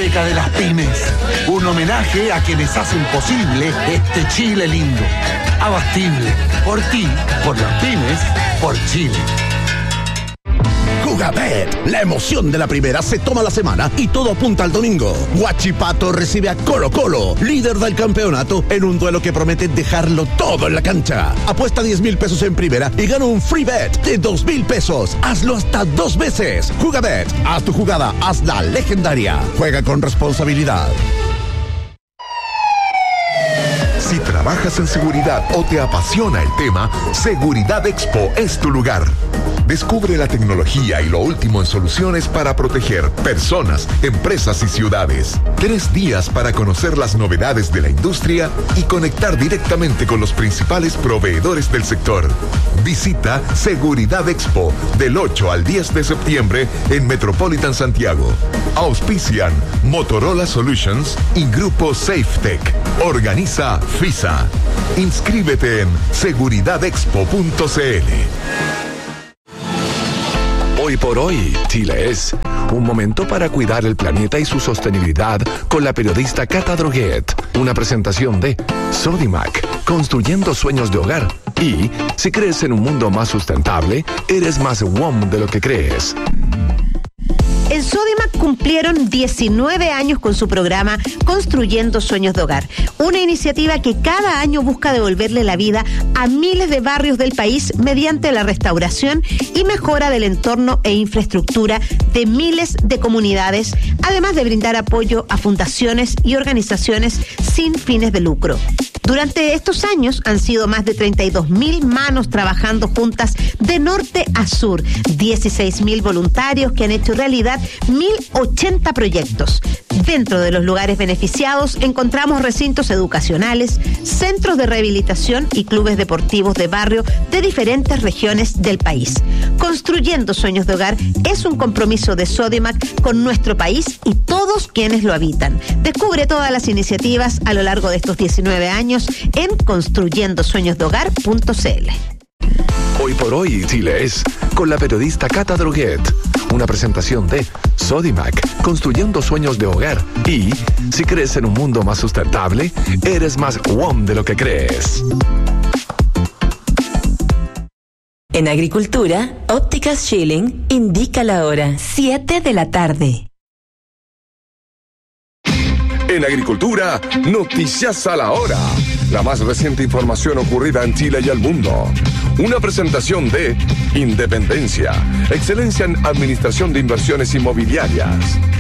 cueca de las pymes. Un homenaje a quienes hacen posible este Chile lindo. Abastible. Por ti, por las pymes, por Chile. Jugabet, la emoción de la primera se toma la semana y todo apunta al domingo. Huachipato recibe a Colo Colo, líder del campeonato, en un duelo que promete dejarlo todo en la cancha. Apuesta 10,000 pesos en primera y gana un free bet de 2,000 pesos. Hazlo hasta 2 veces. Jugabet, haz tu jugada, hazla legendaria. Juega con responsabilidad. Si trabajas en seguridad o te apasiona el tema, Seguridad Expo es tu lugar. Descubre la tecnología y lo último en soluciones para proteger personas, empresas y ciudades. 3 días para conocer las novedades de la industria y conectar directamente con los principales proveedores del sector. Visita Seguridad Expo del 8 al 10 de septiembre en Metropolitan Santiago. Auspician Motorola Solutions y Grupo SafeTech. Organiza FISA. Inscríbete en seguridadexpo.cl. Hoy por hoy, Chile es un momento para cuidar el planeta y su sostenibilidad con la periodista Cata Droguet. Una presentación de Sodimac, construyendo sueños de hogar. Y si crees en un mundo más sustentable, eres más WOM de lo que crees. En Sodimac cumplieron 19 años con su programa Construyendo Sueños de Hogar, una iniciativa que cada año busca devolverle la vida a miles de barrios del país mediante la restauración y mejora del entorno e infraestructura de miles de comunidades, además de brindar apoyo a fundaciones y organizaciones sin fines de lucro. Durante estos años han sido más de 32,000 manos trabajando juntas de norte a sur, 16,000 voluntarios que han hecho realidad 1,080 proyectos. Dentro de los lugares beneficiados encontramos recintos educacionales, centros de rehabilitación y clubes deportivos de barrio de diferentes regiones del país. Construyendo Sueños de Hogar es un compromiso de Sodimac con nuestro país y todos quienes lo habitan. Descubre todas las iniciativas a lo largo de estos 19 años en construyendosueñosdehogar.cl. Hoy por hoy, Chile es con la periodista Cata Droguet. Una presentación de Sodimac, construyendo sueños de hogar. Y si crees en un mundo más sustentable, eres más WOM de lo que crees. En agricultura, Ópticas Schilling indica la hora, 7 de la tarde. En agricultura, noticias a la hora. La más reciente información ocurrida en Chile y el mundo. Una presentación de Independencia, excelencia en administración de inversiones inmobiliarias.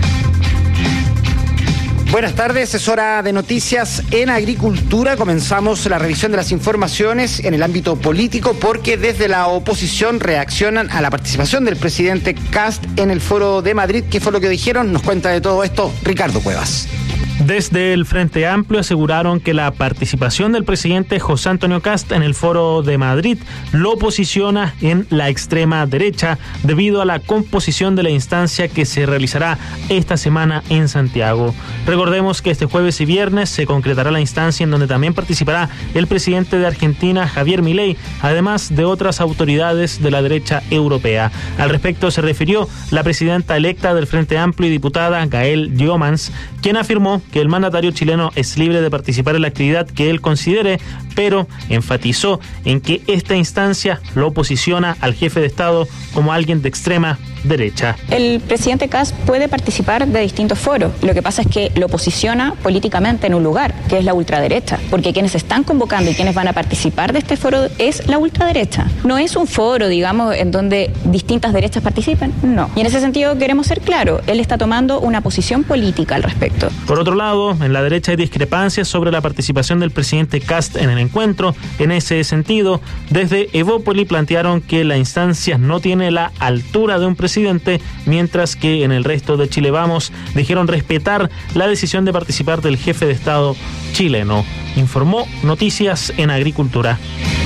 Buenas tardes, es hora de noticias en agricultura. Comenzamos la revisión de las informaciones en el ámbito político porque desde la oposición reaccionan a la participación del presidente Kast en el Foro de Madrid. ¿Qué fue lo que dijeron? Nos cuenta de todo esto Ricardo Cuevas. Desde el Frente Amplio aseguraron que la participación del presidente José Antonio Kast en el Foro de Madrid lo posiciona en la extrema derecha debido a la composición de la instancia que se realizará esta semana en Santiago. Recordemos que este jueves y viernes se concretará la instancia en donde también participará el presidente de Argentina, Javier Milei, además de otras autoridades de la derecha europea. Al respecto se refirió la presidenta electa del Frente Amplio y diputada Gaëlle Diomans, quien afirmó que el mandatario chileno es libre de participar en la actividad que él considere, pero enfatizó en que esta instancia lo posiciona al jefe de Estado como alguien de extrema derecha. El presidente Kast puede participar de distintos foros. Lo que pasa es que lo posiciona políticamente en un lugar, que es la ultraderecha, porque quienes están convocando y quienes van a participar de este foro es la ultraderecha. No es un foro, digamos, en donde distintas derechas participen, no. Y en ese sentido queremos ser claros, él está tomando una posición política al respecto. Por otro lado, en la derecha hay discrepancias sobre la participación del presidente Kast en el encuentro. En ese sentido, desde Evópoli plantearon que la instancia no tiene la altura de un presidente, mientras que en el resto de Chile Vamos dijeron respetar la decisión de participar del jefe de Estado chileno. Informó Noticias en Agricultura.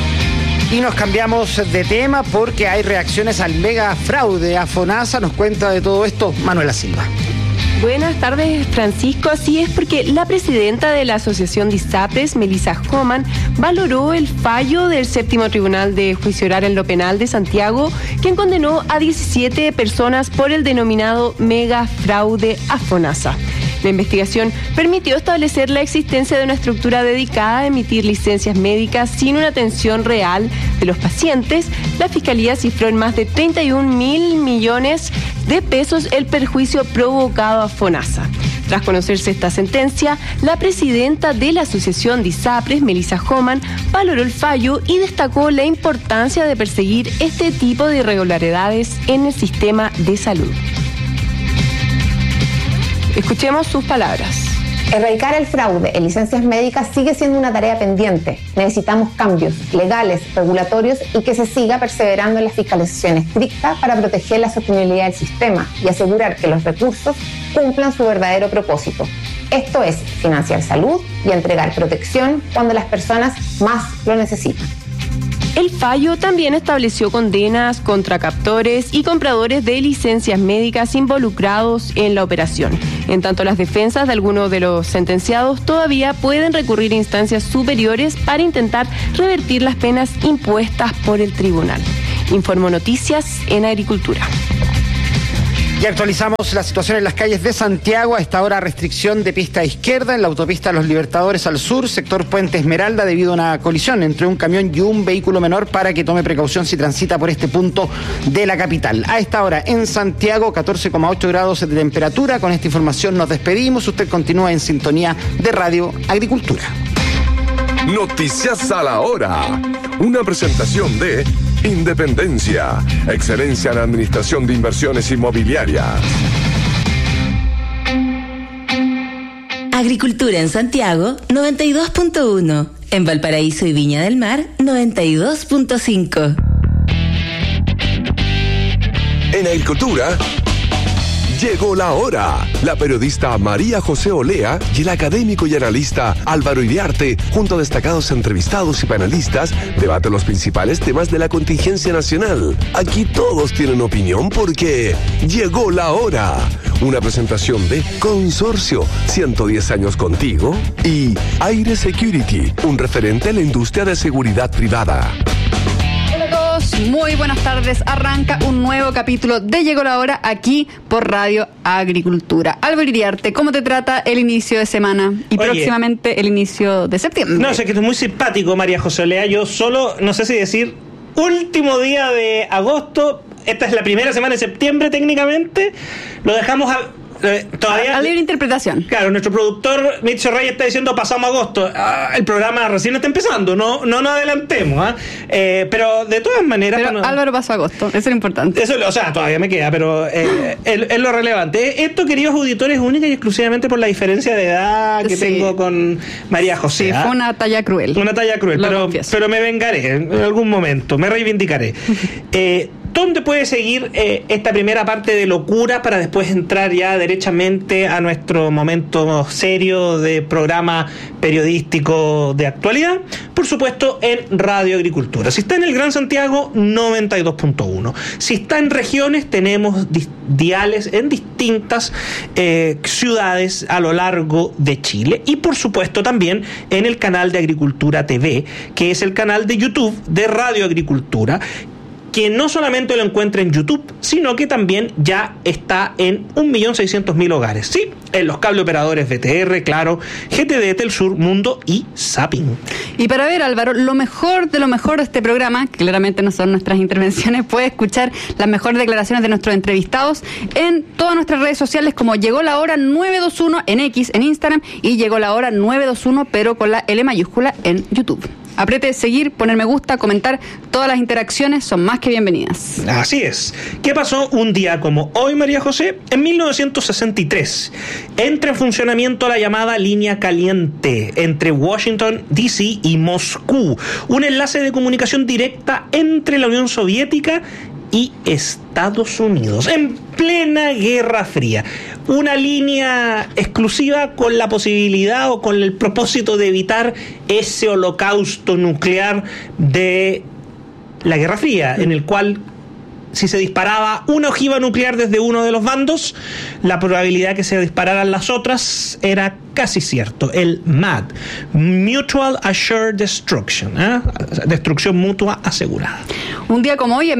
Y nos cambiamos de tema porque hay reacciones al mega fraude. A FONASA nos cuenta de todo esto Manuela Silva. Buenas tardes, Francisco. Así es, porque la presidenta de la Asociación de ISAPRES, Melissa Homan, valoró el fallo del Séptimo Tribunal de Juicio Oral en lo Penal de Santiago, quien condenó a 17 personas por el denominado mega fraude a FONASA. La investigación permitió establecer la existencia de una estructura dedicada a emitir licencias médicas sin una atención real de los pacientes. La Fiscalía cifró en más de 31.000 millones de pesos el perjuicio provocado a FONASA. Tras conocerse esta sentencia, la presidenta de la Asociación de ISAPRES, Melissa Homan, valoró el fallo y destacó la importancia de perseguir este tipo de irregularidades en el sistema de salud. Escuchemos sus palabras. Erradicar el fraude en licencias médicas sigue siendo una tarea pendiente. Necesitamos cambios legales, regulatorios y que se siga perseverando en la fiscalización estricta para proteger la sostenibilidad del sistema y asegurar que los recursos cumplan su verdadero propósito. Esto es financiar salud y entregar protección cuando las personas más lo necesitan. El fallo también estableció condenas contra captores y compradores de licencias médicas involucrados en la operación. En tanto, las defensas de algunos de los sentenciados todavía pueden recurrir a instancias superiores para intentar revertir las penas impuestas por el tribunal. Informó Noticias en Agricultura. Y actualizamos la situación en las calles de Santiago. A esta hora, restricción de pista izquierda en la autopista Los Libertadores al sur, sector Puente Esmeralda, debido a una colisión entre un camión y un vehículo menor, para que tome precaución si transita por este punto de la capital. A esta hora en Santiago, 14,8 grados de temperatura. Con esta información nos despedimos. Usted continúa en sintonía de Radio Agricultura. Noticias a la hora. Una presentación de Independencia, excelencia en administración de inversiones inmobiliarias. Agricultura en Santiago, 92.1. En Valparaíso y Viña del Mar, 92.5. En Agricultura, llegó la hora. La periodista María José Olea y el académico y analista Álvaro Iriarte, junto a destacados entrevistados y panelistas, debaten los principales temas de la contingencia nacional. Aquí todos tienen opinión porque llegó la hora. Una presentación de Consorcio, 110 años contigo, y Aire Security, un referente en la industria de seguridad privada. Muy buenas tardes, arranca un nuevo capítulo de Llegó la Hora aquí por Radio Agricultura. Álvaro Iriarte, ¿cómo te trata el inicio de semana y próximamente el inicio de septiembre? No, sé que es muy simpático, María José Olea. Yo solo, no sé si decir último día de agosto, esta es la primera semana de septiembre técnicamente, lo dejamos todavía a libre interpretación. Claro, nuestro productor Mitchell Reyes está diciendo pasamos agosto. El programa recién está empezando, no nos adelantemos, pero de todas maneras. Pero Álvaro pasó agosto, eso es lo importante. Eso, o sea, todavía me queda, pero es lo relevante. Esto, queridos auditores, única y exclusivamente por la diferencia de edad que tengo con María José. Sí, fue una talla cruel. Una talla cruel, pero me vengaré en algún momento, me reivindicaré. ¿Dónde puede seguir esta primera parte de locura para después entrar ya derechamente a nuestro momento serio de programa periodístico de actualidad? Por supuesto, en Radio Agricultura. Si está en el Gran Santiago, 92.1. Si está en regiones, tenemos diales en distintas ciudades a lo largo de Chile. Y por supuesto también en el canal de Agricultura TV, que es el canal de YouTube de Radio Agricultura, que no solamente lo encuentra en YouTube, sino que también ya está en 1.600.000 hogares. Sí, en los cable operadores BTR, Claro, GTD, Telsur, Mundo y Zapping. Y para ver, Álvaro, lo mejor de este programa, que claramente no son nuestras intervenciones, puede escuchar las mejores declaraciones de nuestros entrevistados en todas nuestras redes sociales, como Llegó la Hora 921 en X, en Instagram, y Llegó la Hora 921, pero con la L mayúscula, en YouTube. Apriete seguir, poner me gusta, comentar. Todas las interacciones son más que bienvenidas. Así es. ¿Qué pasó un día como hoy, María José? En 1963 entra en funcionamiento la llamada línea caliente entre Washington, D.C. y Moscú. Un enlace de comunicación directa entre la Unión Soviética y Estados Unidos, en plena Guerra Fría. Una línea exclusiva con la posibilidad o con el propósito de evitar ese holocausto nuclear de la Guerra Fría, en el cual, si se disparaba una ojiva nuclear desde uno de los bandos, la probabilidad que se dispararan las otras era casi cierto. El MAD, Mutual Assured Destruction, destrucción mutua asegurada. Un día como hoy, en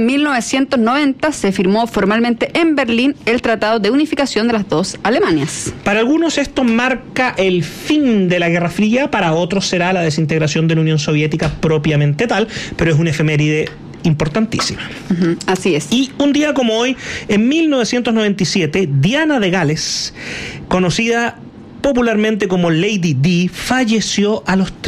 1990, se firmó formalmente en Berlín el Tratado de Unificación de las dos Alemanias. Para algunos esto marca el fin de la Guerra Fría, para otros será la desintegración de la Unión Soviética propiamente tal, pero es una efeméride importantísima. Así es. Y un día como hoy, en 1997, Diana de Gales, conocida popularmente como Lady Di, falleció a los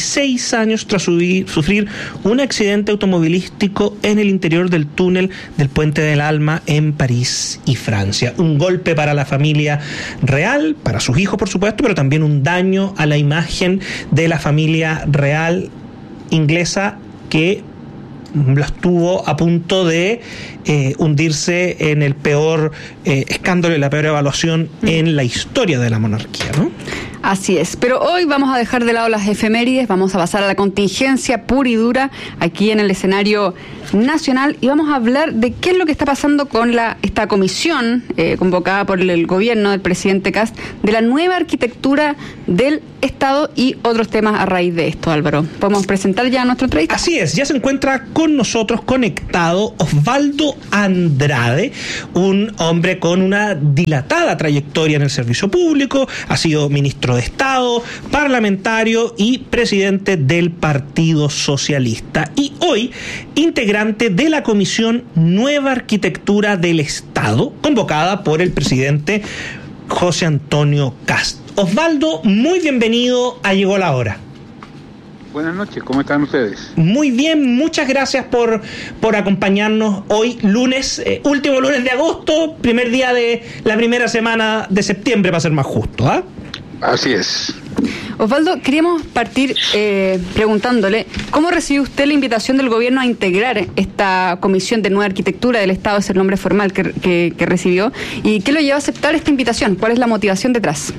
36 años tras sufrir un accidente automovilístico en el interior del túnel del Puente del Alma en París y Francia. Un golpe para la familia real, para sus hijos por supuesto, pero también un daño a la imagen de la familia real inglesa, que las tuvo a punto de hundirse en el peor escándalo y la peor evaluación en la historia de la monarquía, ¿no? Así es, pero hoy vamos a dejar de lado las efemérides, vamos a pasar a la contingencia pura y dura aquí en el escenario nacional y vamos a hablar de qué es lo que está pasando con esta comisión convocada por el gobierno del presidente Kast de la nueva arquitectura del Estado y otros temas a raíz de esto, Álvaro. ¿Podemos presentar ya a nuestro entrevistado? Así es, ya se encuentra con nosotros conectado Osvaldo Andrade, un hombre con una dilatada trayectoria en el servicio público, ha sido ministro de Estado, parlamentario y presidente del Partido Socialista, y hoy integrante de la Comisión Nueva Arquitectura del Estado, convocada por el presidente José Antonio Kast. Osvaldo, muy bienvenido a Llegó la Hora. Buenas noches, ¿cómo están ustedes? Muy bien, muchas gracias por acompañarnos hoy, lunes, último lunes de agosto, primer día de la primera semana de septiembre, para ser más justo, ¿ah? Así es. Osvaldo, queríamos partir preguntándole, ¿cómo recibió usted la invitación del gobierno a integrar esta Comisión de Nueva Arquitectura del Estado, es el nombre formal que recibió, y qué lo llevó a aceptar esta invitación? ¿Cuál es la motivación detrás?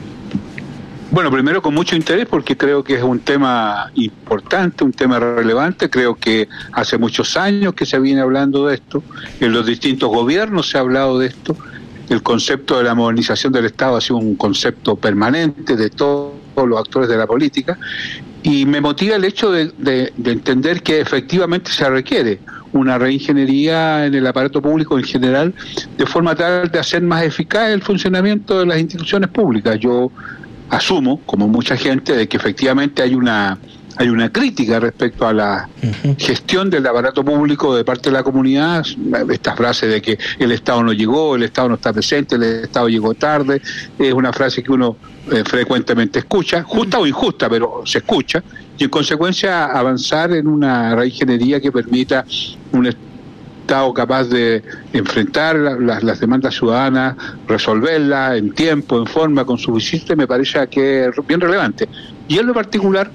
Bueno, primero con mucho interés porque creo que es un tema importante, un tema relevante. Creo que hace muchos años que se viene hablando de esto, en los distintos gobiernos se ha hablado de esto. El concepto de la modernización del Estado ha sido un concepto permanente de todos los actores de la política, y me motiva el hecho de entender que efectivamente se requiere una reingeniería en el aparato público en general, de forma tal de hacer más eficaz el funcionamiento de las instituciones públicas. Yo asumo, como mucha gente, de que efectivamente hay una crítica respecto a la gestión del aparato público de parte de la comunidad. Esta frase de que el Estado no llegó, el Estado no está presente, el Estado llegó tarde, es una frase que uno frecuentemente escucha, justa o injusta, pero se escucha, y en consecuencia avanzar en una reingeniería que permita un Estado capaz de enfrentar las demandas ciudadanas, resolverlas en tiempo, en forma, con suficiente, me parece que es bien relevante. Y en lo particular,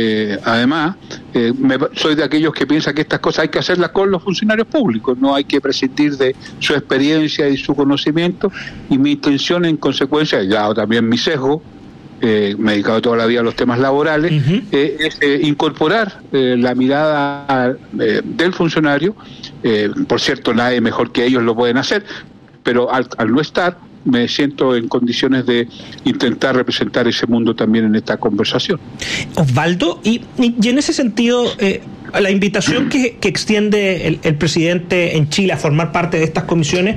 además, soy de aquellos que piensan que estas cosas hay que hacerlas con los funcionarios públicos, no hay que prescindir de su experiencia y su conocimiento, y mi intención en consecuencia, ya también mi sesgo, me he dedicado toda la vida a los temas laborales, es incorporar la mirada del funcionario. Por cierto, nadie mejor que ellos lo pueden hacer, pero al no estar, me siento en condiciones de intentar representar ese mundo también en esta conversación. Osvaldo, y en ese sentido, la invitación que extiende el presidente en Chile a formar parte de estas comisiones,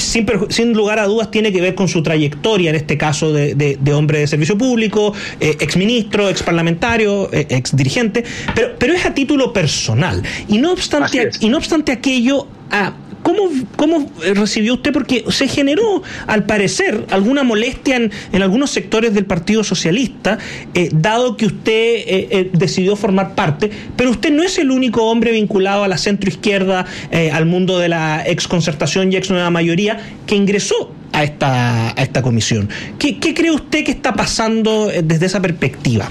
sin lugar a dudas tiene que ver con su trayectoria, en este caso de hombre de servicio público, exministro, exparlamentario, exdirigente, pero es a título personal. Y no obstante aquello, ¿Cómo recibió usted? Porque se generó, al parecer, alguna molestia en algunos sectores del Partido Socialista, dado que usted decidió formar parte, pero usted no es el único hombre vinculado a la centroizquierda, al mundo de la exconcertación y ex nueva mayoría, que ingresó a esta comisión. ¿Qué cree usted que está pasando desde esa perspectiva?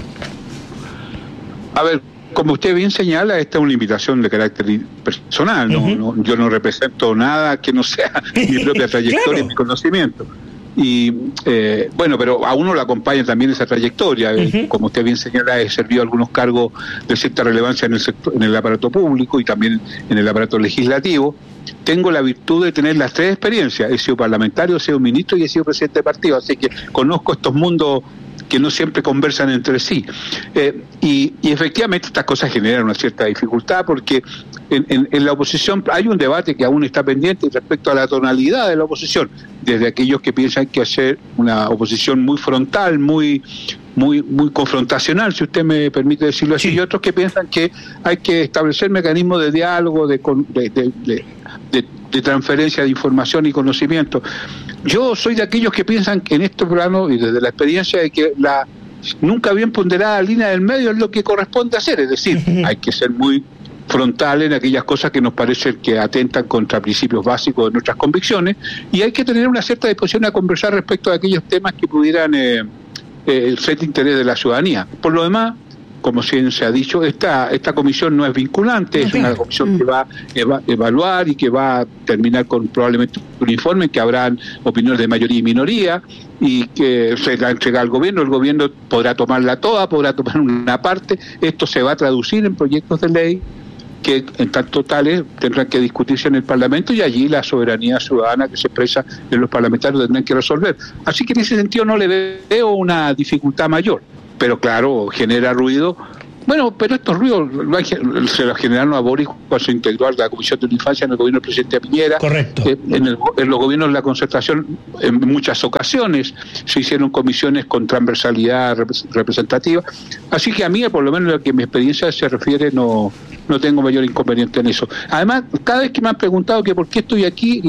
A ver, como usted bien señala, esta es una invitación de carácter personal, yo no represento nada que no sea mi propia trayectoria y mi conocimiento. Y bueno, pero a uno le acompaña también esa trayectoria. Como usted bien señala, he servido algunos cargos de cierta relevancia en el aparato público y también en el aparato legislativo. Tengo la virtud de tener las tres experiencias. He sido parlamentario, he sido ministro y he sido presidente de partido, así que conozco estos mundos que no siempre conversan entre sí. Y efectivamente estas cosas generan una cierta dificultad porque en la oposición hay un debate que aún está pendiente respecto a la tonalidad de la oposición, desde aquellos que piensan que hacer una oposición muy frontal, muy confrontacional, si usted me permite decirlo así, y otros que piensan que hay que establecer mecanismos de diálogo, de transferencia de información y conocimiento. Yo soy de aquellos que piensan que en este plano, y desde la experiencia, de que la nunca bien ponderada línea del medio es lo que corresponde hacer, es decir, hay que ser muy frontal en aquellas cosas que nos parecen que atentan contra principios básicos de nuestras convicciones, y hay que tener una cierta disposición a conversar respecto a aquellos temas que pudieran ser de interés de la ciudadanía. Por lo demás, como se ha dicho, esta comisión no es vinculante, es una comisión que va a evaluar y que va a terminar con probablemente un informe en que habrán opiniones de mayoría y minoría, y que se la entrega al gobierno. El gobierno podrá tomarla toda, podrá tomar una parte. Esto se va a traducir en proyectos de ley que en tanto tales tendrán que discutirse en el Parlamento, y allí la soberanía ciudadana que se expresa en los parlamentarios tendrán que resolver. Así que en ese sentido no le veo una dificultad mayor, pero claro, genera ruido. Bueno, pero estos ruidos se los generaron a Boris cuando se integró a la Comisión de la Infancia en el gobierno del presidente Piñera. Correcto. En los gobiernos de la concertación, en muchas ocasiones se hicieron comisiones con transversalidad representativa. Así que a mí, por lo menos en lo que mi experiencia se refiere, no tengo mayor inconveniente en eso. Además, cada vez que me han preguntado que por qué estoy aquí,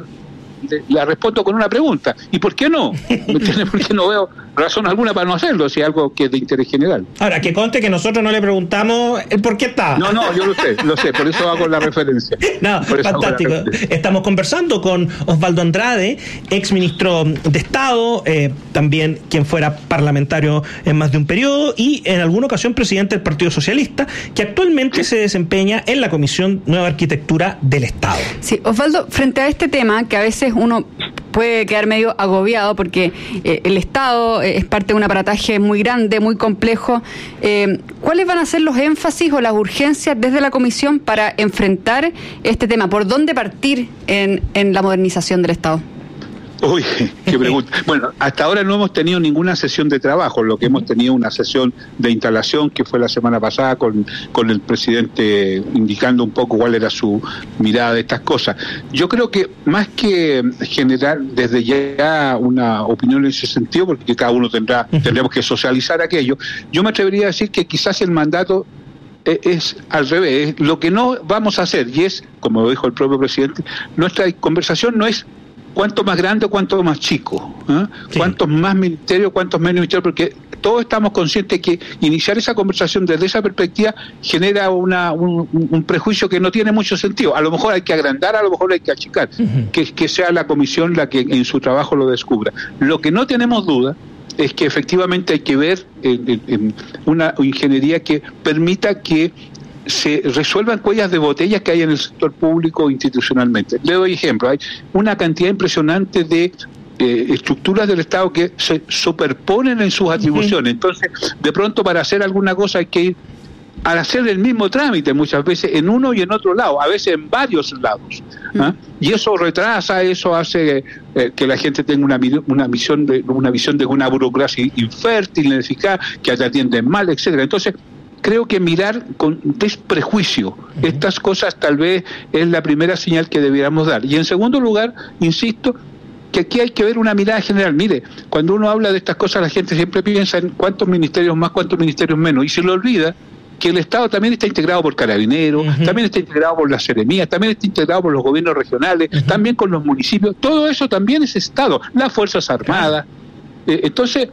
la respondo con una pregunta. ¿Y por qué no? ¿Me entiendes? Porque no veo razón alguna para no hacerlo, si es algo que es de interés general. Ahora, que conste que nosotros no le preguntamos el por qué está. No, yo lo sé, por eso hago la referencia. No, fantástico. Estamos conversando con Osvaldo Andrade, ex ministro de Estado, también quien fuera parlamentario en más de un periodo y en alguna ocasión presidente del Partido Socialista, que actualmente se desempeña en la Comisión Nueva Arquitectura del Estado. Sí, Osvaldo, frente a este tema, que a veces uno puede quedar medio agobiado porque el Estado es parte de un aparataje muy grande, muy complejo. ¿Cuáles van a ser los énfasis o las urgencias desde la Comisión para enfrentar este tema? ¿Por dónde partir en la modernización del Estado? Uy, qué pregunta. Bueno, hasta ahora no hemos tenido ninguna sesión de trabajo, lo que hemos tenido una sesión de instalación que fue la semana pasada con el presidente indicando un poco cuál era su mirada de estas cosas. Yo creo que más que generar desde ya una opinión en ese sentido, porque cada uno tendremos que socializar aquello, yo me atrevería a decir que quizás el mandato es al revés. Lo que no vamos a hacer, y es, como dijo el propio presidente, nuestra conversación no es cuánto más grande o cuánto más chico, sí. Cuántos más ministerios, cuántos menos ministerios, porque todos estamos conscientes que iniciar esa conversación desde esa perspectiva genera un prejuicio que no tiene mucho sentido. A lo mejor hay que agrandar, a lo mejor hay que achicar, que sea la comisión la que en su trabajo lo descubra. Lo que no tenemos duda es que efectivamente hay que ver en una ingeniería que permita que se resuelvan cuellas de botellas que hay en el sector público institucionalmente. Le doy ejemplo, hay una cantidad impresionante de estructuras del Estado que se superponen en sus atribuciones. Entonces, de pronto para hacer alguna cosa hay que ir a hacer el mismo trámite muchas veces en uno y en otro lado, a veces en varios lados. Y eso retrasa, eso hace que la gente tenga una visión de una burocracia infértil, ineficaz, que te atienden mal, etcétera. Entonces, creo que mirar con desprejuicio estas cosas tal vez es la primera señal que debiéramos dar. Y en segundo lugar, insisto, que aquí hay que ver una mirada general. Mire, cuando uno habla de estas cosas, la gente siempre piensa en cuántos ministerios más, cuántos ministerios menos, y se le olvida que el Estado también está integrado por Carabineros, también está integrado por las seremías, también está integrado por los gobiernos regionales, también con los municipios. Todo eso también es Estado, las Fuerzas Armadas. Entonces,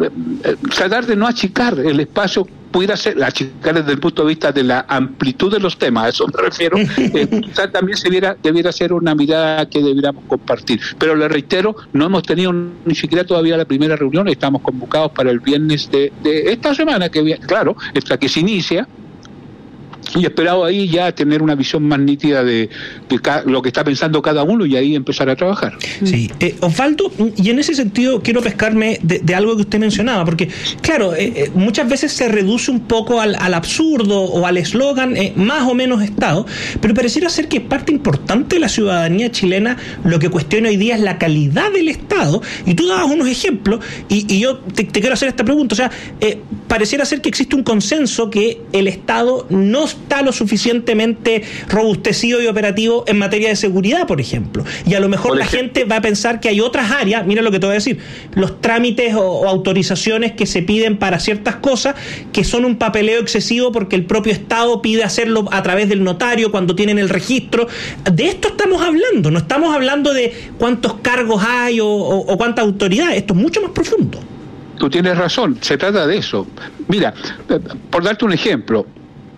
tratar de no achicar el espacio, pudiera ser achicar desde el punto de vista de la amplitud de los temas, a eso me refiero, quizás también debiera ser una mirada que debiéramos compartir. Pero le reitero, no hemos tenido ni siquiera todavía la primera reunión, estamos convocados para el viernes de esta semana, que claro, esta que se inicia, Y esperado ahí ya tener una visión más nítida de lo que está pensando cada uno y ahí empezar a trabajar. Sí, Osvaldo, y en ese sentido quiero pescarme de algo que usted mencionaba, porque claro, muchas veces se reduce un poco al absurdo o al eslogan más o menos Estado, pero pareciera ser que parte importante de la ciudadanía chilena lo que cuestiona hoy día es la calidad del Estado, y tú dabas unos ejemplos, y yo te quiero hacer esta pregunta, o sea, pareciera ser que existe un consenso que el Estado no está lo suficientemente robustecido y operativo en materia de seguridad, por ejemplo. Y a lo mejor la gente va a pensar que hay otras áreas, mira lo que te voy a decir, los trámites o autorizaciones que se piden para ciertas cosas que son un papeleo excesivo porque el propio Estado pide hacerlo a través del notario cuando tienen el registro. De esto estamos hablando, no estamos hablando de cuántos cargos hay o cuánta autoridad, esto es mucho más profundo. Tú tienes razón, se trata de eso. Mira, por darte un ejemplo,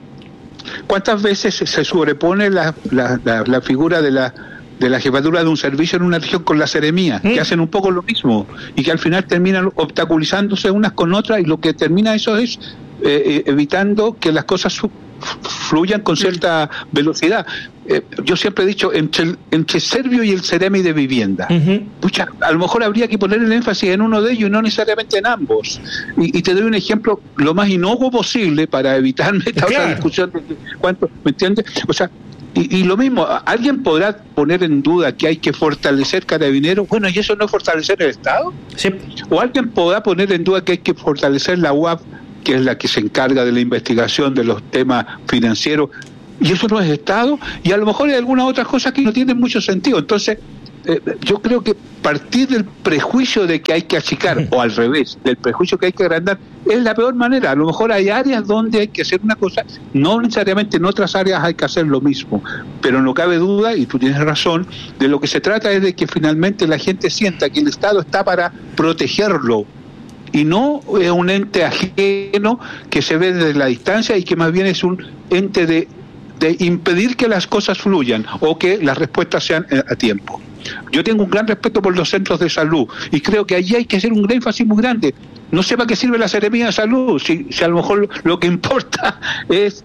¿cuántas veces se sobrepone la figura de la jefatura de un servicio en una región con la seremía, que hacen un poco lo mismo y que al final terminan obstaculizándose unas con otras, y lo que termina eso es evitando que las cosas fluyan con cierta velocidad? Yo siempre he dicho, entre Servio y el Ceremi de Vivienda, pucha, a lo mejor habría que poner el énfasis en uno de ellos y no necesariamente en ambos. Y te doy un ejemplo lo más inocuo posible para evitarme esta otra discusión de cuánto, ¿me entiendes? O sea, y lo mismo, alguien podrá poner en duda que hay que fortalecer Carabineros. Bueno, ¿y eso no es fortalecer el Estado? Sí. O alguien podrá poner en duda que hay que fortalecer la UAP, que es la que se encarga de la investigación de los temas financieros, y eso no es Estado. Y a lo mejor hay algunas otras cosas que no tienen mucho sentido. Entonces, yo creo que partir del prejuicio de que hay que achicar, o al revés, del prejuicio que hay que agrandar, es la peor manera. A lo mejor hay áreas donde hay que hacer una cosa, no necesariamente en otras áreas hay que hacer lo mismo, pero no cabe duda, y tú tienes razón, de lo que se trata es de que finalmente la gente sienta que el Estado está para protegerlo, y no es un ente ajeno que se ve desde la distancia y que más bien es un ente de impedir que las cosas fluyan o que las respuestas sean a tiempo. Yo tengo un gran respeto por los centros de salud y creo que allí hay que hacer un énfasis muy grande. No sé para qué sirve la Seremía de Salud, si a lo mejor lo que importa es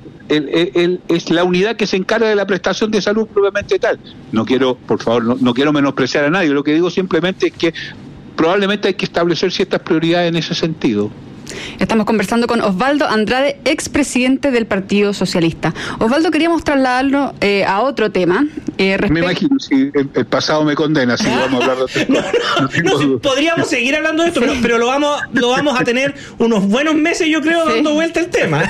la unidad que se encarga de la prestación de salud propiamente tal. No quiero, por favor, no quiero menospreciar a nadie, lo que digo simplemente es que probablemente hay que establecer ciertas prioridades en ese sentido. Estamos conversando con Osvaldo Andrade, expresidente del Partido Socialista. Osvaldo, queríamos trasladarlo a otro tema. Me imagino, si el pasado me condena, si vamos a hablar de esto. Podríamos seguir hablando de esto, pero lo vamos a tener unos buenos meses, yo creo, dando vuelta el tema.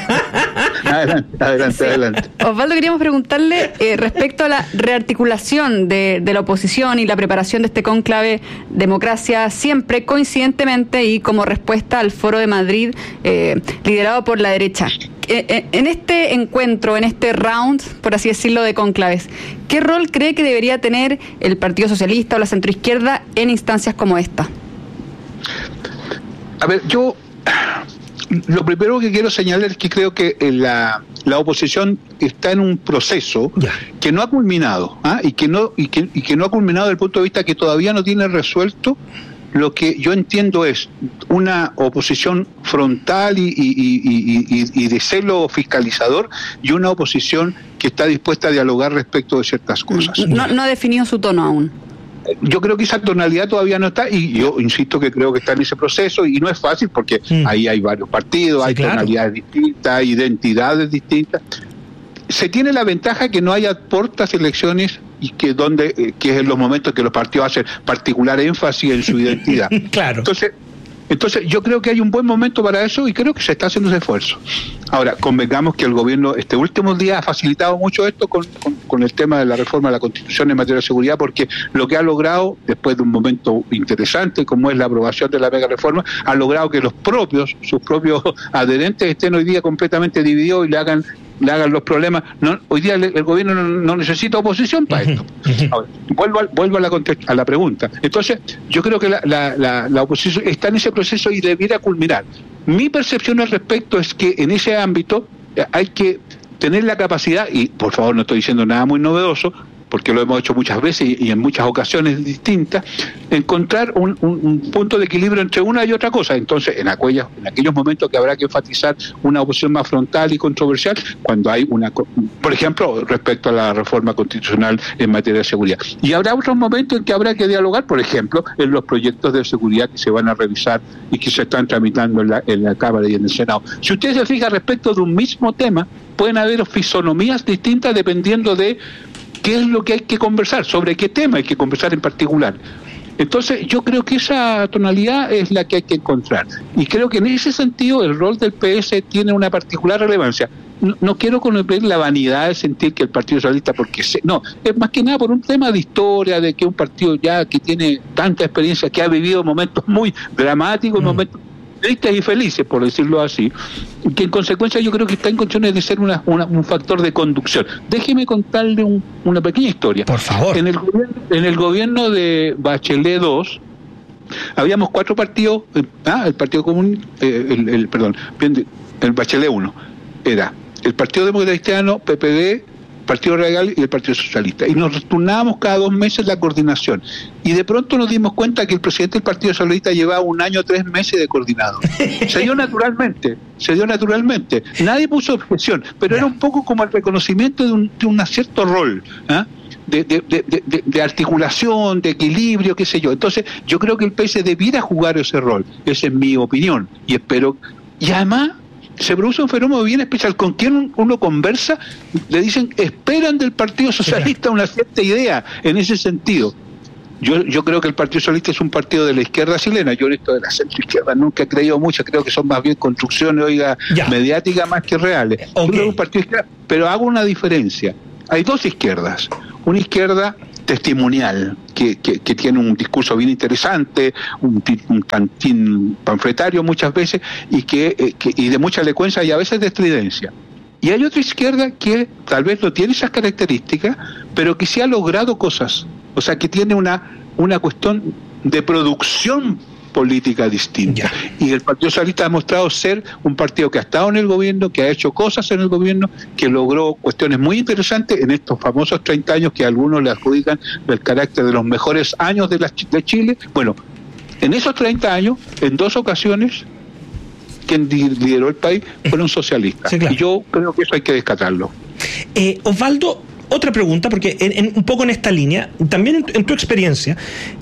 Adelante. Osvaldo, queríamos preguntarle respecto a la rearticulación de la oposición y la preparación de este cónclave Democracia Siempre, coincidentemente y como respuesta al Foro de Madrid, liderado por la derecha. En este encuentro, en este round, por así decirlo, de cónclaves, ¿qué rol cree que debería tener el Partido Socialista o la centroizquierda en instancias como esta? A ver, yo lo primero que quiero señalar es que creo que la oposición está en un proceso que no ha culminado, y que no ha culminado desde el punto de vista que todavía no tiene resuelto lo que yo entiendo es una oposición frontal y de celo fiscalizador, y una oposición que está dispuesta a dialogar respecto de ciertas cosas. No ha definido su tono aún. Yo creo que esa tonalidad todavía no está, y yo insisto que creo que está en ese proceso, y no es fácil porque ahí hay varios partidos, hay tonalidades distintas, hay identidades distintas. Se tiene la ventaja que no haya portas elecciones y que es en los momentos que los partidos hacen particular énfasis en su identidad. Claro. Entonces yo creo que hay un buen momento para eso y creo que se está haciendo ese esfuerzo. Ahora, convengamos que el gobierno este último día ha facilitado mucho esto con el tema de la reforma de la Constitución en materia de seguridad, porque lo que ha logrado, después de un momento interesante como es la aprobación de la mega reforma, ha logrado que sus propios adherentes estén hoy día completamente divididos y le hagan los problemas. Hoy día el gobierno no necesita oposición para esto. Ahora, vuelvo a la pregunta. Entonces, yo creo que la oposición está en ese proceso y debiera culminar. Mi percepción al respecto es que en ese ámbito hay que tener la capacidad, y por favor no estoy diciendo nada muy novedoso, porque lo hemos hecho muchas veces y en muchas ocasiones distintas, encontrar un punto de equilibrio entre una y otra cosa. Entonces, en aquellos momentos que habrá que enfatizar una oposición más frontal y controversial, cuando hay por ejemplo, respecto a la reforma constitucional en materia de seguridad. Y habrá otros momentos en que habrá que dialogar, por ejemplo, en los proyectos de seguridad que se van a revisar y que se están tramitando en la Cámara y en el Senado. Si ustedes se fijan respecto de un mismo tema, pueden haber fisonomías distintas dependiendo de qué es lo que hay que conversar, sobre qué tema hay que conversar en particular. Entonces yo creo que esa tonalidad es la que hay que encontrar, y creo que en ese sentido el rol del PS tiene una particular relevancia. No quiero conocer la vanidad de sentir que el Partido Socialista, no, es más que nada por un tema de historia, de que un partido ya que tiene tanta experiencia, que ha vivido momentos muy dramáticos, momentos tristes y felices, por decirlo así, que en consecuencia yo creo que está en condiciones de ser un factor de conducción. Déjeme contarle una pequeña historia. Por favor. En el gobierno de Bachelet II, habíamos 4 partidos, el Partido Común, el Bachelet 1, era el Partido Demócrata Cristiano, PPD, Partido Radical y el Partido Socialista, y nos turnábamos cada 2 meses la coordinación, y de pronto nos dimos cuenta que el presidente del Partido Socialista llevaba 1 año 3 meses de coordinador. Se dio naturalmente, nadie puso objeción, pero era un poco como el reconocimiento de un cierto rol, de articulación, de equilibrio, qué sé yo. Entonces yo creo que el PS debiera jugar ese rol, esa es mi opinión, y espero, y además se produce un fenómeno bien especial. Con quien uno conversa, le dicen, esperan del Partido Socialista una cierta idea en ese sentido. Yo creo que el Partido Socialista es un partido de la izquierda chilena. Yo en esto de la centroizquierda nunca he creído mucho, creo que son más bien construcciones, mediáticas más que reales. Yo creo que un partido de izquierda, pero hago una diferencia. Hay 2 izquierdas. Una izquierda testimonial, que tiene un discurso bien interesante, un tantín panfletario muchas veces, y de mucha elocuencia y a veces de estridencia. Y hay otra izquierda que tal vez no tiene esas características, pero que sí ha logrado cosas, o sea, que tiene una cuestión de producción política distinta. Y el Partido Socialista ha demostrado ser un partido que ha estado en el gobierno, que ha hecho cosas en el gobierno, que logró cuestiones muy interesantes en estos famosos 30 años que algunos le adjudican del carácter de los mejores años de Chile. Bueno, en esos 30 años, en 2 ocasiones, quien lideró el país fueron socialistas. Sí, claro. Y yo creo que eso hay que descartarlo. Osvaldo, otra pregunta, porque un poco en esta línea, también en tu experiencia,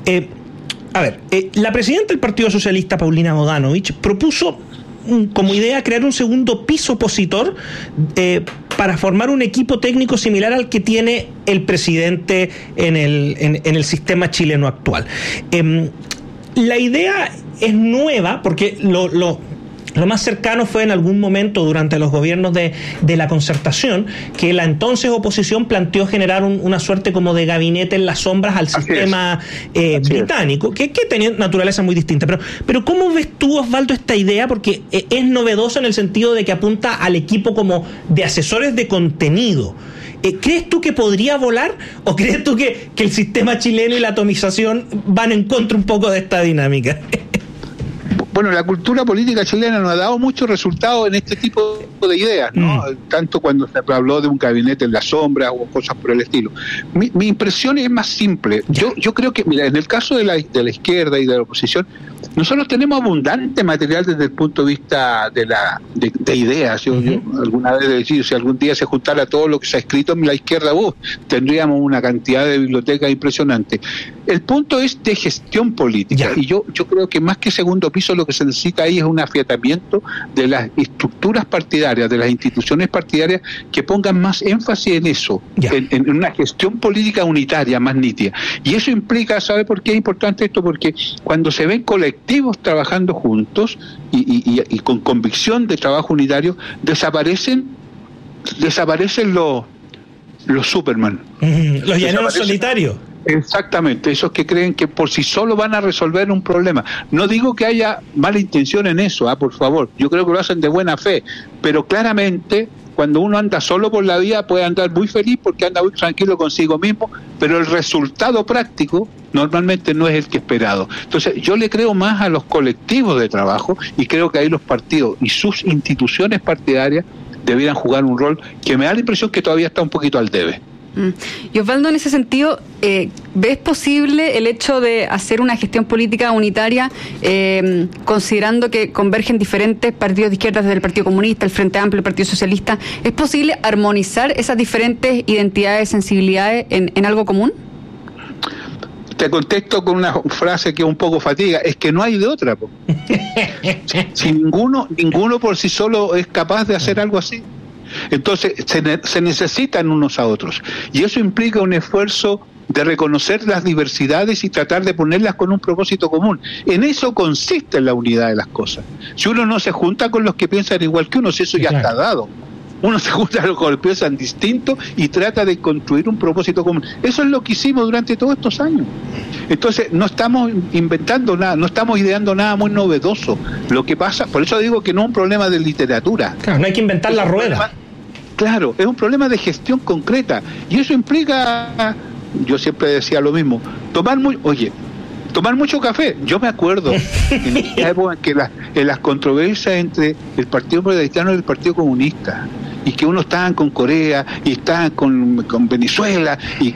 la presidenta del Partido Socialista, Paulina Bodanovich, propuso como idea crear un segundo piso opositor para formar un equipo técnico similar al que tiene el presidente en el sistema chileno actual. La idea es nueva porque lo más cercano fue en algún momento durante los gobiernos de la Concertación, que la entonces oposición planteó generar una suerte como de gabinete en las sombras al sistema británico, que tenía naturaleza muy distinta. Pero ¿cómo ves tú, Osvaldo, esta idea? Porque es novedosa en el sentido de que apunta al equipo como de asesores de contenido. ¿Crees tú que podría volar o crees tú que el sistema chileno y la atomización van en contra un poco de esta dinámica? Bueno, la cultura política chilena nos ha dado muchos resultados en este tipo de ideas, ¿no? Tanto cuando se habló de un gabinete en la sombra o cosas por el estilo. Mi impresión es más simple. Yo creo que, mira, en el caso de la izquierda y de la oposición, nosotros tenemos abundante material desde el punto de vista de ideas. Yo alguna vez he dicho, si algún día se juntara todo lo que se ha escrito en la izquierda, tendríamos una cantidad de bibliotecas impresionante. El punto es de gestión política, y yo creo que más que segundo piso lo que se necesita ahí es un afiatamiento de las estructuras partidarias, de las instituciones partidarias, que pongan más énfasis en eso, en una gestión política unitaria más nítida. Y eso implica, ¿sabe por qué es importante esto? Porque cuando se ven colectivos trabajando juntos y con convicción de trabajo unitario, desaparecen los Superman. Los llaneros solitarios. Exactamente, esos que creen que por sí solo van a resolver un problema. No digo que haya mala intención en eso, por favor, yo creo que lo hacen de buena fe, pero claramente cuando uno anda solo por la vida puede andar muy feliz porque anda muy tranquilo consigo mismo, pero el resultado práctico normalmente no es el que esperado. Entonces yo le creo más a los colectivos de trabajo, y creo que ahí los partidos y sus instituciones partidarias debieran jugar un rol que me da la impresión que todavía está un poquito al debe. Y Osvaldo, en ese sentido, ¿ves posible el hecho de hacer una gestión política unitaria, considerando que convergen diferentes partidos de izquierda, desde el Partido Comunista, el Frente Amplio, el Partido Socialista? ¿Es posible armonizar esas diferentes identidades, sensibilidades en algo común? Te contesto con una frase que un poco fatiga, es que no hay de otra. Si ninguno por sí solo es capaz de hacer algo así. Entonces se necesitan unos a otros, y eso implica un esfuerzo de reconocer las diversidades y tratar de ponerlas con un propósito común. En eso consiste la unidad de las cosas. Si uno no se junta con los que piensan igual que uno, si eso ya está dado, uno se junta con los que piensan distinto y trata de construir un propósito común. Eso es lo que hicimos durante todos estos años. Entonces no estamos inventando nada, no estamos ideando nada muy novedoso. Lo que pasa, por eso digo que no es un problema de literatura. Claro, no hay que inventar la rueda. Claro, es un problema de gestión concreta, y eso implica, yo siempre decía lo mismo, tomar mucho café. Yo me acuerdo en esa época que en las controversias entre el Partido Cristiano y el Partido Comunista, y que unos estaban con Corea y estaban con Venezuela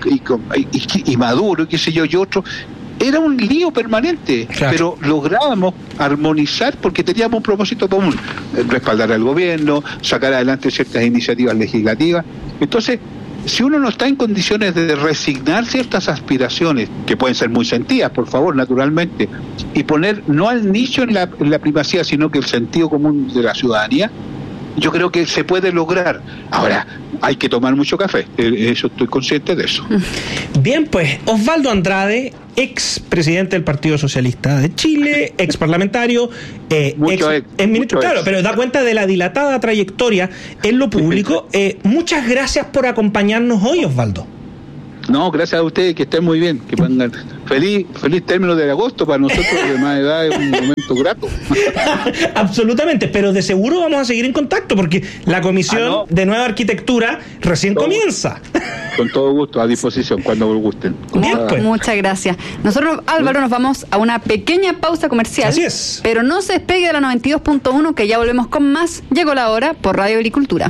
y Maduro y qué sé yo, y otro. Era un lío permanente, claro. Pero lográbamos armonizar porque teníamos un propósito común: respaldar al gobierno, sacar adelante ciertas iniciativas legislativas. Entonces, si uno no está en condiciones de resignar ciertas aspiraciones, que pueden ser muy sentidas, por favor, naturalmente, y poner no al nicho en la primacía, sino que el sentido común de la ciudadanía, yo creo que se puede lograr. Ahora, hay que tomar mucho café, eso estoy consciente de eso. Bien, pues, Osvaldo Andrade, ex presidente del Partido Socialista de Chile, ex parlamentario, claro, pero da cuenta de la dilatada trayectoria en lo público. Muchas gracias por acompañarnos hoy, Osvaldo. No, gracias a ustedes, que estén muy bien, que pongan feliz término de agosto para nosotros de más edad, es un momento grato. Absolutamente, pero de seguro vamos a seguir en contacto porque la Comisión de Nueva Arquitectura recién comienza. Con todo gusto, a disposición, cuando gusten. Bien, pues. Muchas gracias. Nosotros, Álvaro, nos vamos a una pequeña pausa comercial. Así es. Pero no se despegue de la 92.1, que ya volvemos con más. Llegó la hora por Radio Agricultura.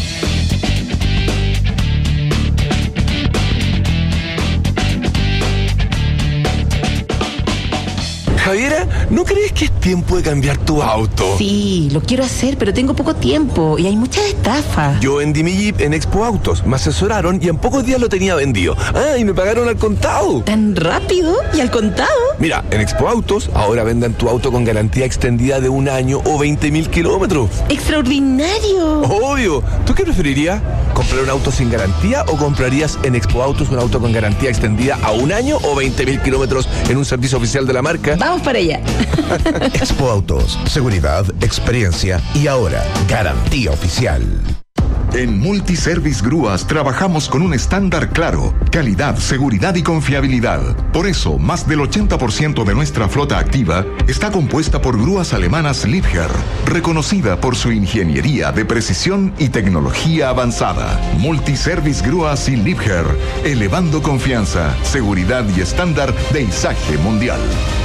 Javiera, ¿no crees que es tiempo de cambiar tu auto? Sí, lo quiero hacer, pero tengo poco tiempo y hay muchas estafas. Yo vendí mi Jeep en Expo Autos, me asesoraron y en pocos días lo tenía vendido. Ah, y me pagaron al contado. ¿Tan rápido? ¿Y al contado? Mira, en Expo Autos ahora vendan tu auto con garantía extendida de 1 año o 20.000 kilómetros. ¡Extraordinario! Obvio. ¿Tú qué preferirías? ¿Comprar un auto sin garantía o comprarías en Expo Autos un auto con garantía extendida a 1 año o 20.000 kilómetros en un servicio oficial de la marca? Vamos para allá. Expo Autos, seguridad, experiencia y ahora garantía oficial. En Multiservice Grúas trabajamos con un estándar claro: calidad, seguridad y confiabilidad. Por eso, más del 80% de nuestra flota activa está compuesta por grúas alemanas Liebherr, reconocida por su ingeniería de precisión y tecnología avanzada. Multiservice Grúas y Liebherr, elevando confianza, seguridad y estándar de izaje mundial.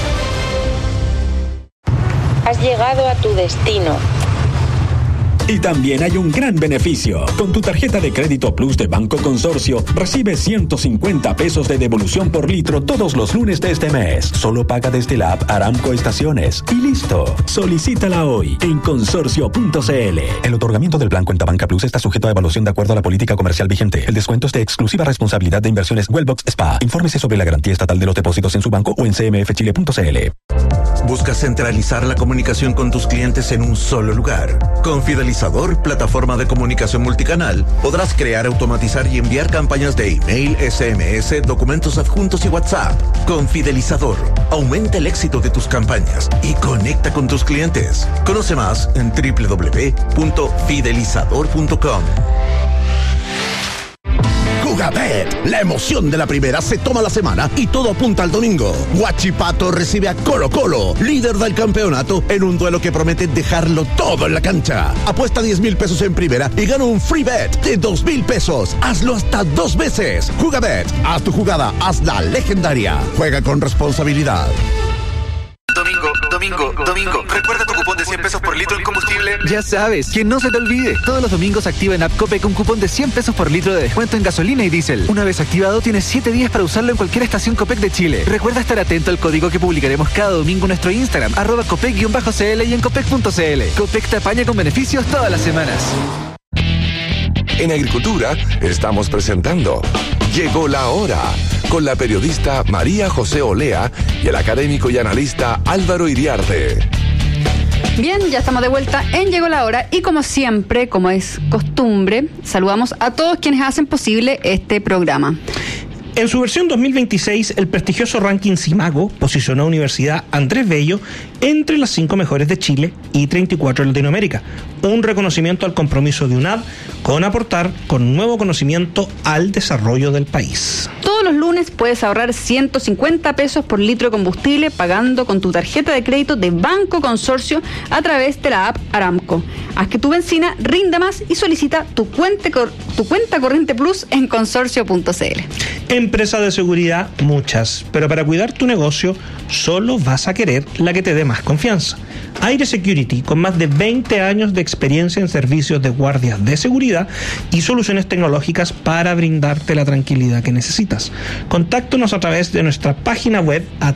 Has llegado a tu destino. Y también hay un gran beneficio. Con tu tarjeta de crédito Plus de Banco Consorcio, recibes 150 pesos de devolución por litro todos los lunes de este mes. Solo paga desde la app Aramco Estaciones. Y listo. Solicítala hoy en consorcio.cl. El otorgamiento del plan Cuenta Banca Plus está sujeto a evaluación de acuerdo a la política comercial vigente. El descuento es de exclusiva responsabilidad de Inversiones Wellbox SPA. Infórmese sobre la garantía estatal de los depósitos en su banco o en cmfchile.cl. ¿Buscas centralizar la comunicación con tus clientes en un solo lugar? Con Fidelizador, plataforma de comunicación multicanal, podrás crear, automatizar y enviar campañas de email, SMS, documentos adjuntos y WhatsApp. Con Fidelizador, aumenta el éxito de tus campañas y conecta con tus clientes. Conoce más en www.fidelizador.com. Jugabet, la emoción de la primera se toma la semana y todo apunta al domingo. Huachipato recibe a Colo Colo, líder del campeonato, en un duelo que promete dejarlo todo en la cancha. Apuesta 10,000 pesos en primera y gana un free bet de 2,000 pesos. Hazlo hasta 2 veces. Jugabet, haz tu jugada, hazla legendaria. Juega con responsabilidad. Domingo Domingo, recuerda tu cupón de 100 pesos por litro en combustible. Ya sabes, que no se te olvide. Todos los domingos activa en App Copec un cupón de 100 pesos por litro de descuento en gasolina y diésel. Una vez activado, tienes 7 días para usarlo en cualquier estación Copec de Chile. Recuerda estar atento al código que publicaremos cada domingo en nuestro Instagram, @Copec_CL y en Copec.cl. Copec te apaña con beneficios todas las semanas. En Agricultura estamos presentando Llegó la Hora, con la periodista María José Olea y el académico y analista Álvaro Iriarte. Bien, ya estamos de vuelta en Llegó la Hora y como siempre, como es costumbre, saludamos a todos quienes hacen posible este programa. En su versión 2026, el prestigioso ranking Simago posicionó a Universidad Andrés Bello entre las 5 mejores de Chile y 34 de Latinoamérica. Un reconocimiento al compromiso de UNAV con aportar con nuevo conocimiento al desarrollo del país. Todos los lunes puedes ahorrar 150 pesos por litro de combustible pagando con tu tarjeta de crédito de Banco Consorcio a través de la app Aramco. Haz que tu benzina rinda más y solicita tu cuenta Corriente Plus en consorcio.cl. Empresa de seguridad, muchas, pero para cuidar tu negocio solo vas a querer la que te dé más confianza. Aire Security, con más de 20 años de experiencia en servicios de guardias de seguridad y soluciones tecnológicas para brindarte la tranquilidad que necesitas. Contáctanos a través de nuestra página web a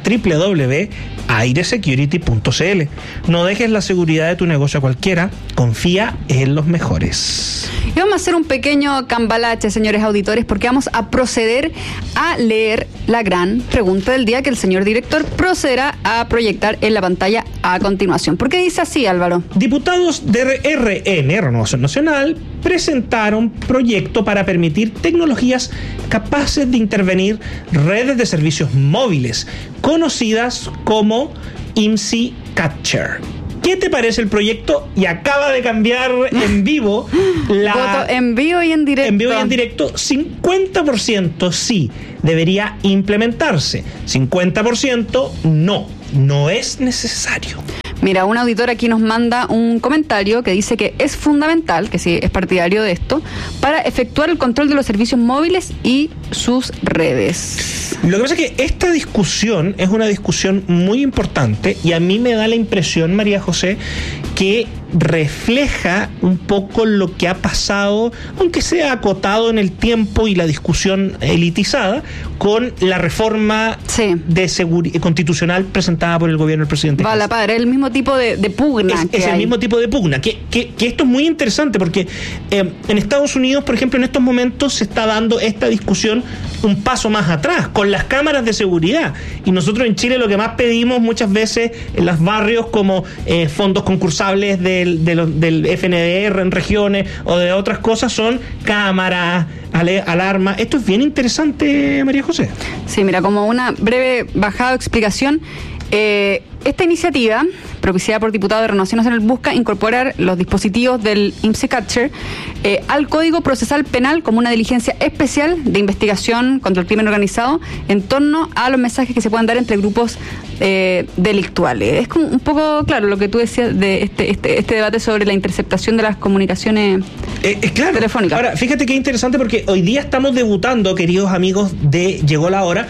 www.airesecurity.cl. No dejes la seguridad de tu negocio a cualquiera, confía en los mejores. Y vamos a hacer un pequeño cambalache, señores auditores, porque vamos a proceder a leer la gran pregunta del día que el señor director procederá a proyectar en la pantalla a continuación. ¿Por qué dice así, Álvaro? Diputados de RN, Renovación Nacional, presentaron proyecto para permitir tecnologías capaces de intervenir redes de servicios móviles, conocidas como IMSI Catcher. ¿Qué te parece el proyecto? Y acaba de cambiar en vivo la... Voto en vivo y en directo. En vivo y en directo, 50% sí debería implementarse, 50% no es necesario. Mira, un auditor aquí nos manda un comentario que dice que es fundamental, que sí es partidario de esto, para efectuar el control de los servicios móviles y sus redes. Lo que pasa es que esta discusión es una discusión muy importante y a mí me da la impresión, María José, que refleja un poco lo que ha pasado, aunque sea acotado en el tiempo y la discusión elitizada, con la reforma de constitucional presentada por el gobierno del presidente. Vale, padre, el mismo tipo de pugna. Es el mismo tipo de pugna. Que esto es muy interesante porque en Estados Unidos, por ejemplo, en estos momentos se está dando esta discusión un paso más atrás, con las cámaras de seguridad. Y nosotros en Chile lo que más pedimos muchas veces en los barrios, como fondos concursables del FNDR en regiones o de otras cosas, son cámaras, alarma. Esto es bien interesante, María José. Sí, mira, como una breve bajada o explicación, esta iniciativa, propiciada por diputados de Renovación Nacional, busca incorporar los dispositivos del IMSI Catcher al Código Procesal Penal como una diligencia especial de investigación contra el crimen organizado en torno a los mensajes que se puedan dar entre grupos delictuales. Es como un poco, claro, lo que tú decías de este debate sobre la interceptación de las comunicaciones claro. telefónicas. Ahora, fíjate qué interesante porque hoy día estamos debutando, queridos amigos de Llegó la Hora.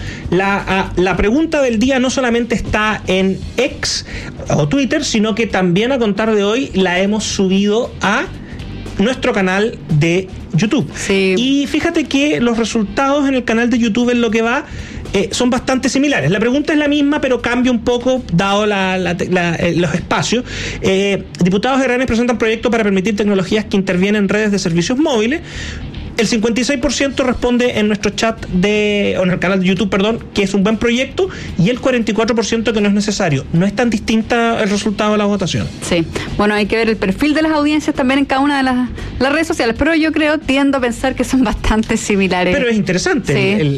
La pregunta del día no solamente está en X o Twitter, sino que también a contar de hoy la hemos subido a nuestro canal de YouTube. Sí. Y fíjate que los resultados en el canal de YouTube en lo que va son bastante similares. La pregunta es la misma, pero cambia un poco dado los espacios. Diputados de RN presentan proyectos para permitir tecnologías que intervienen en redes de servicios móviles. El 56% responde en nuestro chat o en el canal de YouTube, que es un buen proyecto, y el 44% que no es necesario. No es tan distinta el resultado de la votación. Sí, bueno, hay que ver el perfil de las audiencias también en cada una de las redes sociales, pero yo tiendo a pensar que son bastante similares. Pero es interesante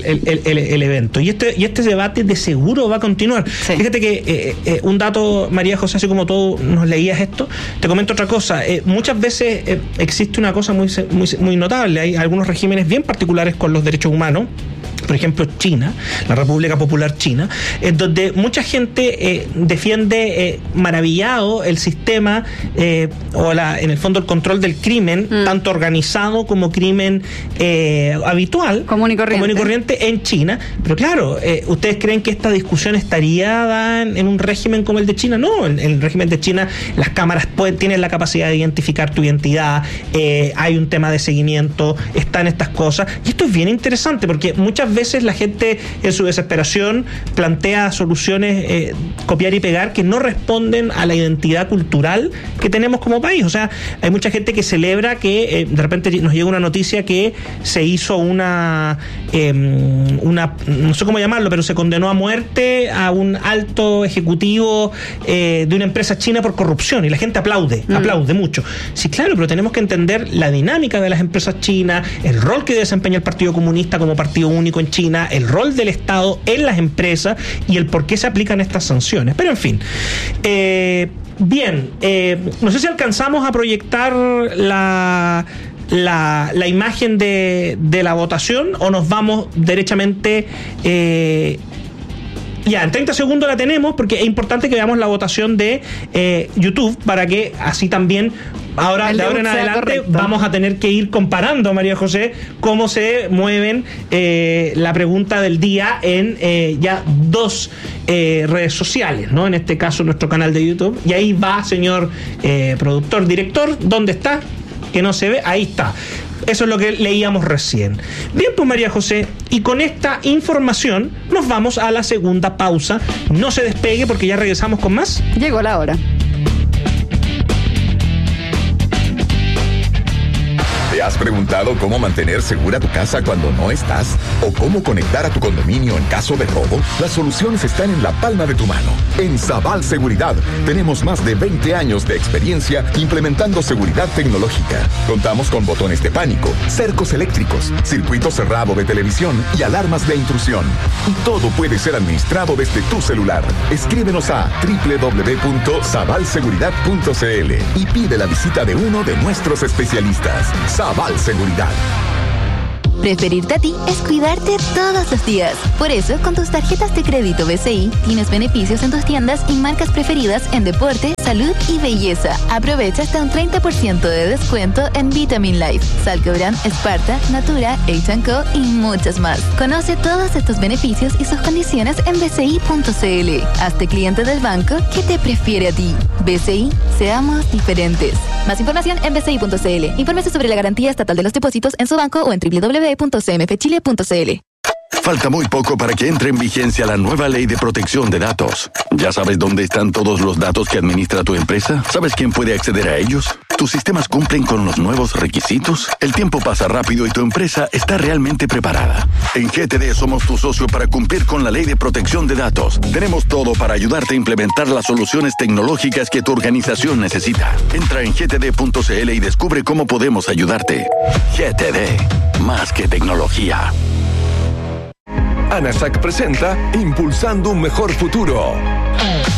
el evento, y este debate de seguro va a continuar. Sí. Fíjate que un dato, María José, así como tú nos leías esto, te comento otra cosa. Muchas veces existe una cosa muy notable. Hay algunos regímenes bien particulares con los derechos humanos por ejemplo China, la República Popular China, en donde mucha gente defiende maravillado el sistema en el fondo el control del crimen, tanto organizado como crimen habitual, común y corriente en China. Pero claro, ¿ustedes creen que esta discusión estaría dada en un régimen como el de China? No, en el régimen de China las cámaras tienen la capacidad de identificar tu identidad, hay un tema de seguimiento, están estas cosas, y esto es bien interesante porque muchas veces la gente en su desesperación plantea soluciones copiar y pegar que no responden a la identidad cultural que tenemos como país. O sea, hay mucha gente que celebra que de repente nos llega una noticia que se hizo una no sé cómo llamarlo, pero se condenó a muerte a un alto ejecutivo de una empresa china por corrupción, y la gente aplaude mucho. Sí, claro, pero tenemos que entender la dinámica de las empresas chinas, el rol que desempeña el Partido Comunista como partido único en China, el rol del Estado en las empresas y el por qué se aplican estas sanciones. Pero en fin, bien, no sé si alcanzamos a proyectar la imagen de la votación o nos vamos derechamente. Ya, en 30 segundos la tenemos porque es importante que veamos la votación de YouTube para que así también de ahora en adelante vamos a tener que ir comparando, María José, cómo se mueven la pregunta del día en ya dos redes sociales, ¿no? En este caso nuestro canal de YouTube. Y ahí va, señor productor, director, ¿dónde está? Que no se ve, ahí está. Eso es lo que leíamos recién. Bien, pues María José, y con esta información nos vamos a la segunda pausa. No se despegue porque ya regresamos con más. Llegó la hora. ¿Te has preguntado cómo mantener segura tu casa cuando no estás? ¿O cómo conectar a tu condominio en caso de robo? Las soluciones están en la palma de tu mano. En Sabal Seguridad tenemos más de 20 años de experiencia implementando seguridad tecnológica. Contamos con botones de pánico, cercos eléctricos, circuito cerrado de televisión y alarmas de intrusión. Y todo puede ser administrado desde tu celular. Escríbenos a www.sabalseguridad.cl y pide la visita de uno de nuestros especialistas. Sabal Seguridad. Preferirte a ti es cuidarte todos los días. Por eso, con tus tarjetas de crédito BCI, tienes beneficios en tus tiendas y marcas preferidas en deporte, salud y belleza. Aprovecha hasta un 30% de descuento en Vitamin Life, Salcobran, Esparta, Natura, H&Co y muchas más. Conoce todos estos beneficios y sus condiciones en bci.cl. Hazte cliente del banco que te prefiere a ti. BCI, seamos diferentes. Más información en bci.cl. Infórmese sobre la garantía estatal de los depósitos en su banco o en www.cmfchile.cl. Falta muy poco para que entre en vigencia la nueva ley de protección de datos. ¿Ya sabes dónde están todos los datos que administra tu empresa? ¿Sabes quién puede acceder a ellos? ¿Tus sistemas cumplen con los nuevos requisitos? El tiempo pasa rápido y tu empresa está realmente preparada. En GTD somos tu socio para cumplir con la ley de protección de datos. Tenemos todo para ayudarte a implementar las soluciones tecnológicas que tu organización necesita. Entra en gtd.cl y descubre cómo podemos ayudarte. GTD, más que tecnología. ANASAC presenta Impulsando un Mejor Futuro.